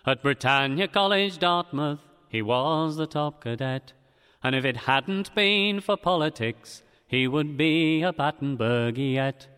At Britannia College, Dartmouth, he was the top cadet. And if it hadn't been for politics, he would be a Battenberg yet.